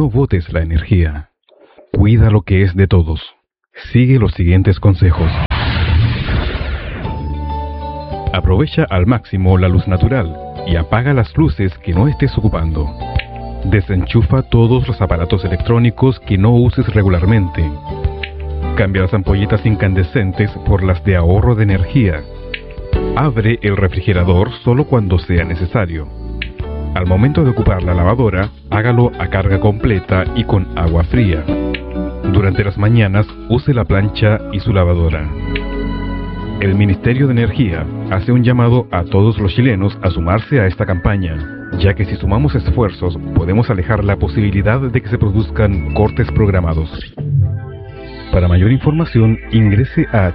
No botes la energía. Cuida lo que es de todos. Sigue los siguientes consejos. Aprovecha al máximo la luz natural y apaga las luces que no estés ocupando. Desenchufa todos los aparatos electrónicos que no uses regularmente. Cambia las ampolletas incandescentes por las de ahorro de energía. Abre el refrigerador solo cuando sea necesario. Al momento de ocupar la lavadora, hágalo a carga completa y con agua fría. Durante las mañanas, use la plancha y su lavadora. El Ministerio de Energía hace un llamado a todos los chilenos a sumarse a esta campaña, ya que si sumamos esfuerzos, podemos alejar la posibilidad de que se produzcan cortes programados. Para mayor información, ingrese a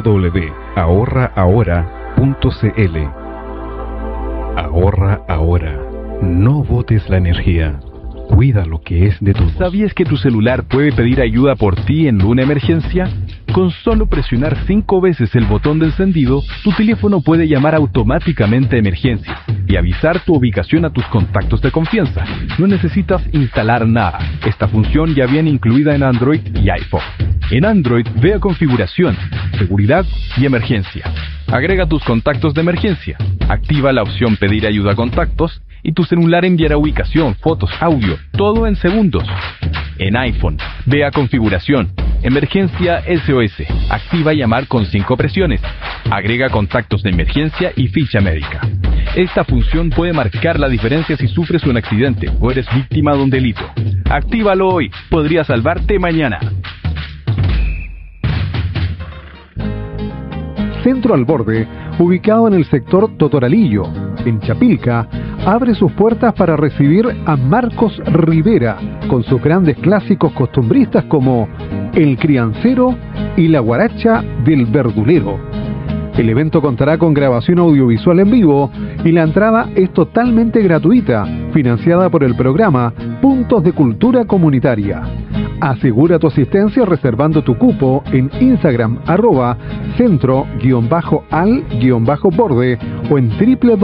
www.ahorraahora.cl. Ahorra ahora. No botes la energía. Cuida lo que es de todos. ¿Sabías que tu celular puede pedir ayuda por ti en una emergencia? Con solo presionar 5 veces el botón de encendido, tu teléfono puede llamar automáticamente a emergencias y avisar tu ubicación a tus contactos de confianza. No necesitas instalar nada. Esta función ya viene incluida en Android y iPhone. En Android, ve a Configuración, Seguridad y Emergencia. Agrega tus contactos de emergencia. Activa la opción Pedir ayuda a contactos y tu celular enviará ubicación, fotos, audio, todo en segundos. En iPhone, ve a Configuración, Emergencia SOS. Activa llamar con 5 presiones. Agrega contactos de emergencia y ficha médica. Esta función puede marcar la diferencia si sufres un accidente o eres víctima de un delito. Actívalo hoy, podría salvarte mañana. Centro Al Borde, ubicado en el sector Totoralillo, en Chapilca, abre sus puertas para recibir a Marcos Rivera con sus grandes clásicos costumbristas como El Criancero y La Guaracha del Verdulero. El evento contará con grabación audiovisual en vivo y la entrada es totalmente gratuita, financiada por el programa Puntos de Cultura Comunitaria. Asegura tu asistencia reservando tu cupo en Instagram @centro_al_borde o en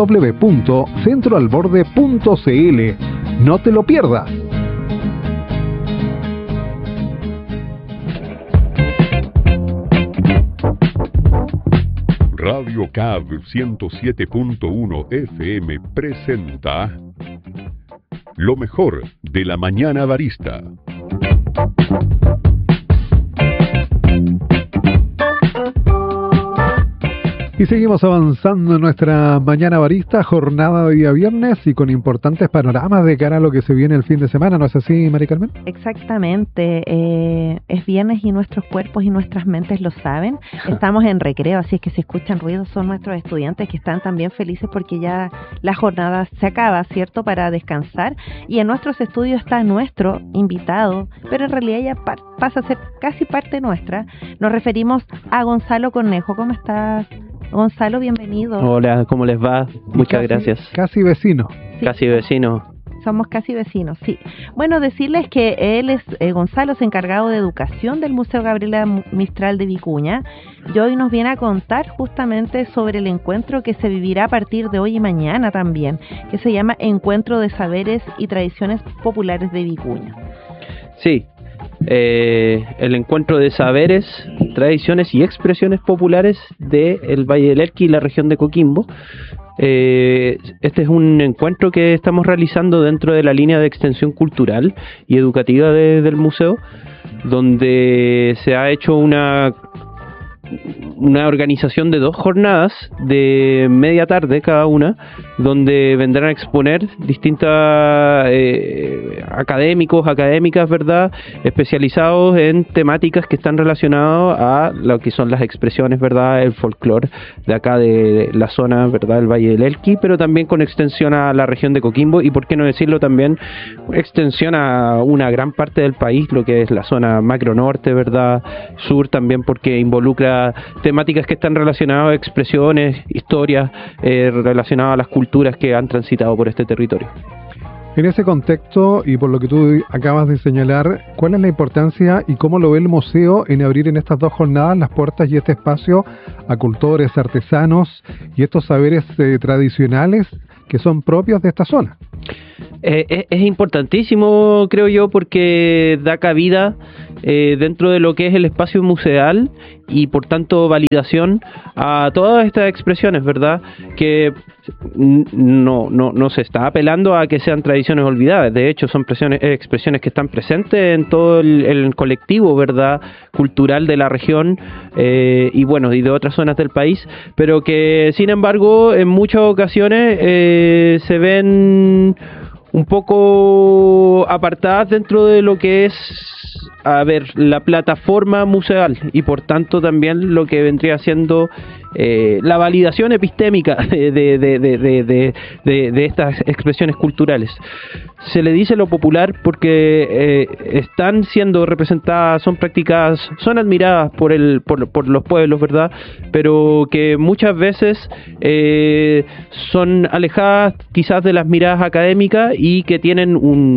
www.centroalborde.cl. No te lo pierdas. Radio CAB 107.1 FM presenta lo mejor de la mañana barista. Y seguimos avanzando en nuestra mañana barista, jornada de día viernes y con importantes panoramas de cara a lo que se viene el fin de semana, ¿no es así, Mari Carmen? Exactamente, es viernes y nuestros cuerpos y nuestras mentes lo saben. Estamos en recreo, así es que si escuchan ruidos son nuestros estudiantes que están también felices porque ya la jornada se acaba, ¿cierto?, para descansar. Y en nuestros estudios está nuestro invitado, pero en realidad ya pasa a ser casi parte nuestra. Nos referimos a Gonzalo Cornejo. ¿Cómo estás, Gonzalo? Bienvenido. Hola, ¿cómo les va? Muchas gracias. Casi vecino. Sí. Casi vecino. Somos casi vecinos, sí. Bueno, decirles que él es, Gonzalo, es encargado de educación del Museo Gabriela Mistral de Vicuña, y hoy nos viene a contar justamente sobre el encuentro que se vivirá a partir de hoy y mañana también, que se llama Encuentro de Saberes y Tradiciones Populares de Vicuña. Sí, el encuentro de saberes, tradiciones y expresiones populares del Valle del Elqui y la región de Coquimbo. Este es un encuentro que estamos realizando dentro de la línea de extensión cultural y educativa del museo, donde se ha hecho una organización de 2 jornadas de media tarde cada una, donde vendrán a exponer distintas académicas, ¿verdad?, especializados en temáticas que están relacionadas a lo que son las expresiones, ¿verdad?, el folclore de acá de la zona, ¿verdad?, del Valle del Elqui, pero también con extensión a la región de Coquimbo y, por qué no decirlo, también extensión a una gran parte del país, lo que es la zona macro norte, ¿verdad?, sur también, porque involucra temáticas que están relacionadas a expresiones, historias relacionadas a las culturas que han transitado por este territorio. En ese contexto, y por lo que tú acabas de señalar, ¿cuál es la importancia y cómo lo ve el museo en abrir en estas 2 jornadas las puertas y este espacio a cultores, artesanos y estos saberes tradicionales que son propios de esta zona? Es importantísimo, creo yo, porque da cabida dentro de lo que es el espacio museal y por tanto validación a todas estas expresiones, ¿verdad? Que no se está apelando a que sean tradiciones olvidadas. De hecho, son expresiones que están presentes en todo el colectivo, ¿verdad?, cultural de la región y bueno, y de otras zonas del país, pero que sin embargo en muchas ocasiones se ven un poco apartadas dentro de lo que es, la plataforma museal y por tanto también lo que vendría siendo la validación epistémica de estas expresiones culturales. Se le dice lo popular porque están siendo representadas, son practicadas, son admiradas por los pueblos, ¿verdad? Pero que muchas veces son alejadas quizás de las miradas académicas y que tienen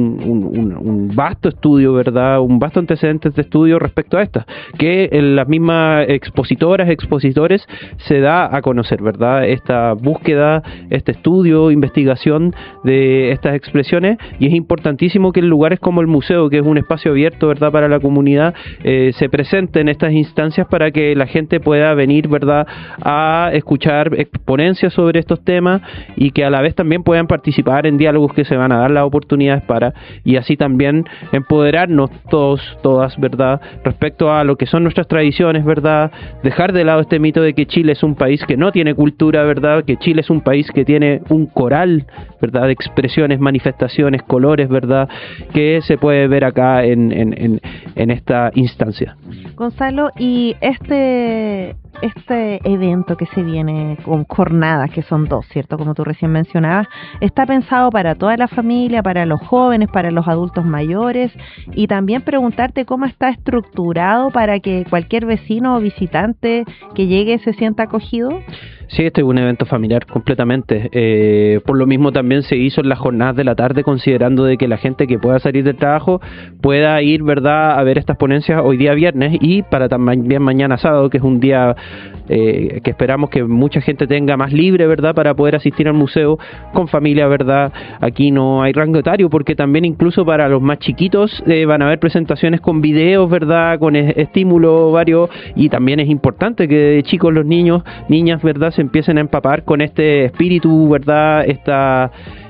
un vasto estudio, ¿verdad? Un vasto antecedentes de estudio respecto a estas, que en las mismas expositores se da a conocer, ¿verdad? Esta búsqueda, este estudio, investigación de estas expresiones, y es importantísimo que en lugares como el museo, que es un espacio abierto, ¿verdad?, para la comunidad, se presenten estas instancias para que la gente pueda venir, ¿verdad?, a escuchar ponencias sobre estos temas y que a la vez también puedan participar en diálogos que se van a dar las oportunidades para, y así también empoderarnos todas, ¿verdad?, respecto a lo que son nuestras tradiciones, ¿verdad?, dejar de lado este mito de que Chile es un país que no tiene cultura, ¿verdad?, que Chile es un país que tiene un coral, ¿verdad?, de expresiones, manifestaciones, colores, ¿verdad?, que se puede ver acá en esta instancia. Gonzalo, y este evento que se viene con jornadas, que son 2, ¿cierto?, como tú recién mencionabas, está pensado para toda la familia, para los jóvenes, para los adultos mayores, y también preguntarte cómo está estructurado para que cualquier vecino o visitante que llegue se sienta acogido. Sí, este es un evento familiar completamente. Por lo mismo también se hizo en las jornadas de la tarde, considerando de que la gente que pueda salir del trabajo pueda ir, ¿verdad?, a ver estas ponencias hoy día viernes y para también mañana sábado, que es un día que esperamos que mucha gente tenga más libre, ¿verdad?, para poder asistir al museo con familia, ¿verdad? Aquí no hay rango etario porque también incluso para los más chiquitos van a haber presentaciones con videos, ¿verdad?, con estímulos varios, y también es importante que de chicos los niños, niñas, ¿verdad?, se empiecen a empapar con este espíritu, ¿verdad?, esta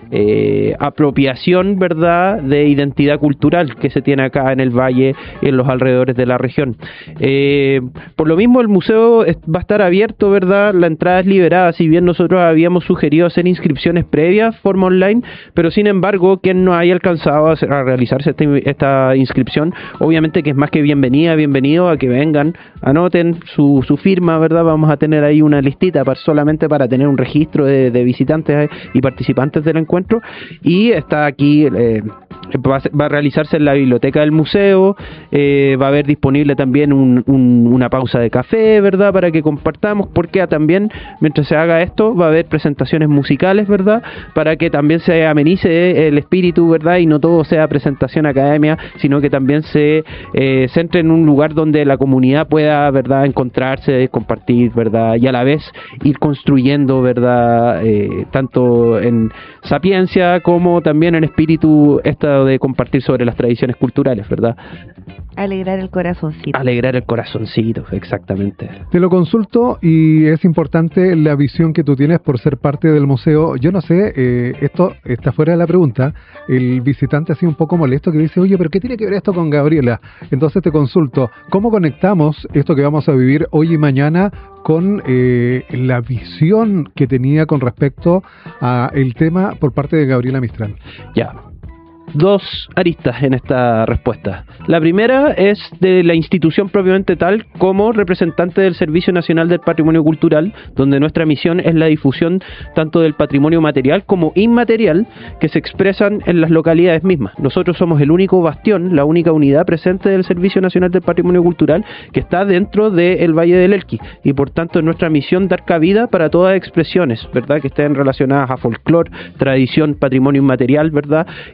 apropiación, ¿verdad?, de identidad cultural que se tiene acá en el valle, en los alrededores de la región. Por lo mismo el museo va a estar abierto, ¿verdad?, la entrada es liberada, si bien nosotros habíamos sugerido hacer inscripciones previas, forma online, pero sin embargo, quien no haya alcanzado a realizarse esta inscripción, obviamente que es más que bienvenido a que vengan, anoten su firma, ¿verdad?, vamos a tener ahí una listita solamente para tener un registro de visitantes y participantes del encuentro. Y está aquí, va a realizarse en la biblioteca del museo, va a haber disponible también una pausa de café, ¿verdad?, para que compartamos, porque también mientras se haga esto va a haber presentaciones musicales, ¿verdad?, para que también se amenice el espíritu, ¿verdad?, y no todo sea presentación academia, sino que también se centre en un lugar donde la comunidad pueda, ¿verdad?, encontrarse, compartir, ¿verdad?, y a la vez ir construyendo, ¿verdad?, tanto en sapiencia como también en espíritu de compartir sobre las tradiciones culturales, ¿verdad? Alegrar el corazoncito, exactamente. Te lo consulto y es importante la visión que tú tienes por ser parte del museo. Yo no sé, esto está fuera de la pregunta. El visitante ha sido un poco molesto que dice, oye, pero ¿qué tiene que ver esto con Gabriela? Entonces te consulto, ¿cómo conectamos esto que vamos a vivir hoy y mañana con la visión que tenía con respecto a el tema por parte de Gabriela Mistral? Ya. 2 aristas en esta respuesta. La primera es de la institución propiamente tal como representante del Servicio Nacional del Patrimonio Cultural, donde nuestra misión es la difusión tanto del patrimonio material como inmaterial que se expresan en las localidades mismas. Nosotros somos el único bastión, la única unidad presente del Servicio Nacional del Patrimonio Cultural que está dentro del Valle del Elqui, y por tanto es nuestra misión dar cabida para todas expresiones, ¿verdad?, que estén relacionadas a folclore, tradición, patrimonio inmaterial, ¿verdad?, y también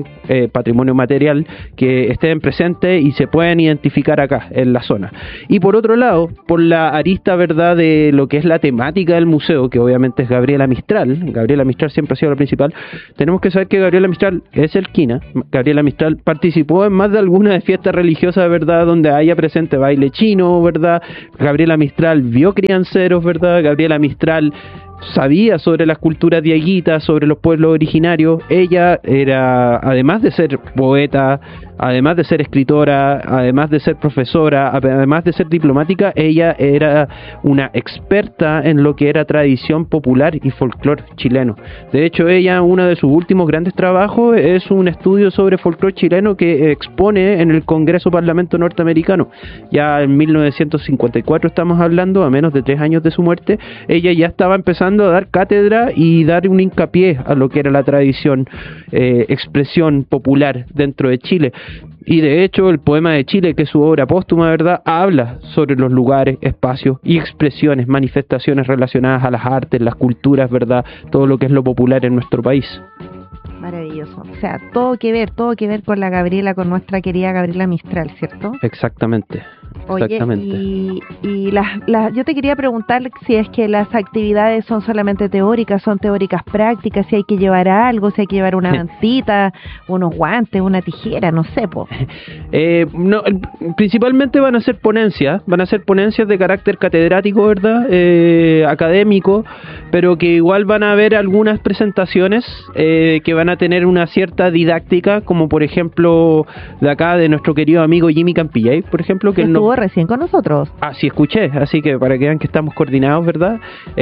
patrimonio material, que estén presentes y se puedan identificar acá en la zona. Y por otro lado, por la arista, ¿verdad?, de lo que es la temática del museo, que obviamente es Gabriela Mistral siempre ha sido la principal. Tenemos que saber que Gabriela Mistral es elquina. Gabriela Mistral participó en más de alguna de fiestas religiosas, ¿verdad?, donde haya presente baile chino, ¿verdad? Gabriela Mistral vio crianceros, ¿verdad? Gabriela Mistral sabía sobre las culturas dieguitas, sobre los pueblos originarios. Ella era, además de ser poeta, además de ser escritora, además de ser profesora, además de ser diplomática, ella era una experta en lo que era tradición popular y folclore chileno. De hecho, ella, uno de sus últimos grandes trabajos es un estudio sobre folclore chileno que expone en el Congreso Parlamento norteamericano. Ya en 1954 estamos hablando, a menos de 3 años de su muerte, ella ya estaba empezando a dar cátedra y dar un hincapié a lo que era la tradición, expresión popular dentro de Chile. Y de hecho el Poema de Chile, que es su obra póstuma, ¿verdad?, habla sobre los lugares, espacios y expresiones, manifestaciones relacionadas a las artes, las culturas, ¿verdad?, todo lo que es lo popular en nuestro país. Maravilloso. O sea, todo que ver con la Gabriela, con nuestra querida Gabriela Mistral, ¿cierto? Exactamente. Oye, y yo te quería preguntar si es que las actividades son solamente teóricas, son teóricas prácticas, si hay que llevar algo, si hay que llevar una mantita, unos guantes, una tijera, no sé, po. No, principalmente van a ser ponencias de carácter catedrático, ¿verdad?, académico, pero que igual van a haber algunas presentaciones que van a tener una cierta didáctica, como por ejemplo de acá de nuestro querido amigo Jimmy Campillay, por ejemplo, que estuvo recién con nosotros. Sí, escuché, así que para que vean que estamos coordinados, ¿verdad?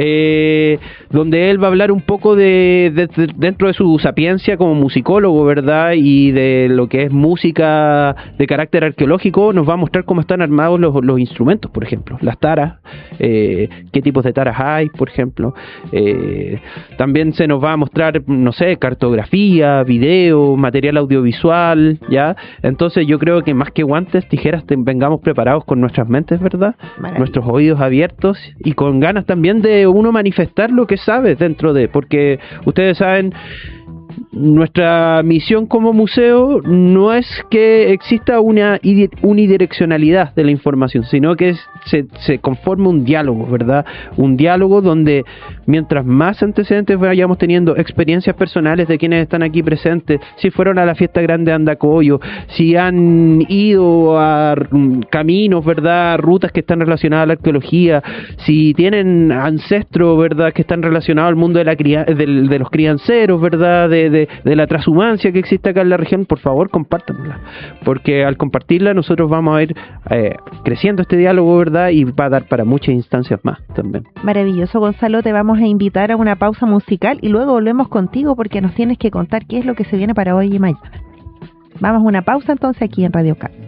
Donde él va a hablar un poco de dentro de su sapiencia como musicólogo, ¿verdad?, y de lo que es música de carácter arqueológico. Nos va a mostrar cómo están armados los instrumentos, por ejemplo, las taras, qué tipos de taras hay, por ejemplo. También se nos va a mostrar, no sé, cartografía, video, material audiovisual, ¿ya? Entonces yo creo que más que guantes, tijeras, vengamos preparados con nuestras mentes, ¿verdad? Nuestros oídos abiertos y con ganas también de uno manifestar lo que sabe dentro de, porque ustedes saben, nuestra misión como museo no es que exista una unidireccionalidad de la información, sino que se conforma un diálogo, ¿verdad? Un diálogo donde mientras más antecedentes vayamos teniendo, experiencias personales de quienes están aquí presentes, si fueron a la fiesta grande de Andacoyo, si han ido a caminos, ¿verdad?, rutas que están relacionadas a la arqueología, si tienen ancestros, ¿verdad?, que están relacionados al mundo de los crianceros, ¿verdad?, de la transhumancia que existe acá en la región, por favor compártanla, porque al compartirla nosotros vamos a ir creciendo este diálogo, ¿verdad?, y va a dar para muchas instancias más también. Maravilloso, Gonzalo, te vamos a invitar a una pausa musical y luego volvemos contigo porque nos tienes que contar qué es lo que se viene para hoy y mañana. Vamos a una pausa entonces aquí en Radio K.